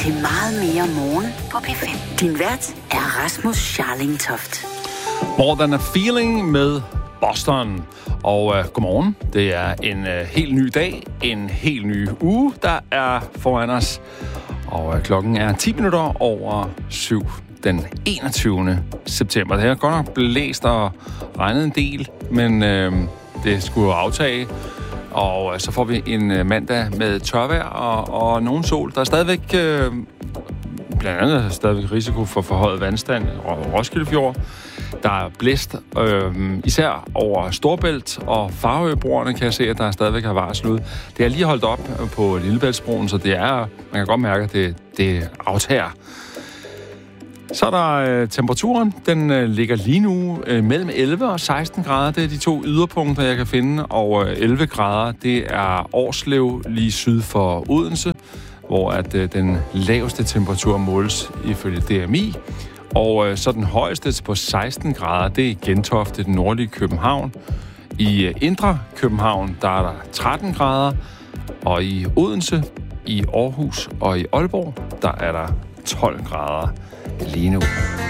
til Meget mere morgen på P5. Din vært er Rasmus Scharling Toft. More Than a Feeling med Boston. Og godmorgen. Det er en helt ny dag, en helt ny uge, der er foran os. Og klokken er 10 minutter over 7 den 21. september. Det har godt nok blæst og regnet en del, men det skulle jo aftage. Og så får vi en mandag med tørvejr og nogen sol. Der er stadigvæk, blandt andet stadigvæk risiko for forhøjet vandstand og Roskilde Fjord. Der er blæst især over Storebælt og Farøbroerne, kan jeg se, at der stadigvæk har varsel ud. Det er lige holdt op på Lillebæltsbroen, så det er, man kan godt mærke, at det aftager. Så er der temperaturen. Den ligger lige nu mellem 11 og 16 grader. Det er de to yderpunkter, jeg kan finde. Og 11 grader, det er Årslev lige syd for Odense, hvor at den laveste temperatur måles ifølge DMI. Og så den højeste på 16 grader, det er Gentofte, den nordlige København. I indre København, der er der 13 grader. Og i Odense, i Aarhus og i Aalborg, der er der 12 grader lige nu.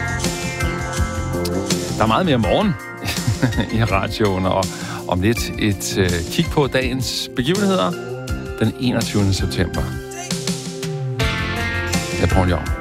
Der er meget mere morgen i radioen, og om lidt et kig på dagens begivenheder den 21. september. Jeg prøver lige om.